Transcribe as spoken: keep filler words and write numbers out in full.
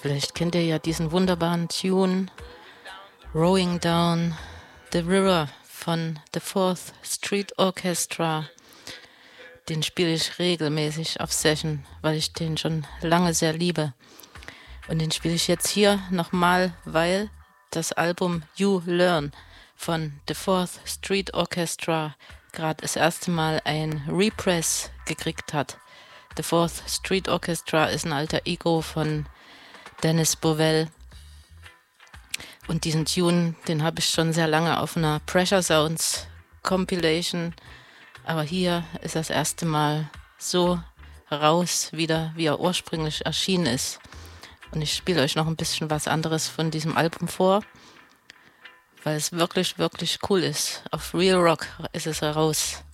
Vielleicht kennt ihr ja diesen wunderbaren Tune Rowing Down the River von The Fourth Street Orchestra. Den spiele ich regelmäßig auf Session, weil ich den schon lange sehr liebe. Und den spiele ich jetzt hier nochmal, weil das Album You Learn von The Fourth Street Orchestra gerade das erste Mal ein Repress gekriegt hat. The Fourth Street Orchestra ist ein alter Ego von Dennis Bovell. Und diesen Tune, den habe ich schon sehr lange auf einer Pressure Sounds Compilation. Aber hier ist das erste Mal so raus wieder, wie er ursprünglich erschienen ist. Und ich spiele euch noch ein bisschen was anderes von diesem Album vor, weil es wirklich, wirklich cool ist. Auf Real Rock ist es heraus.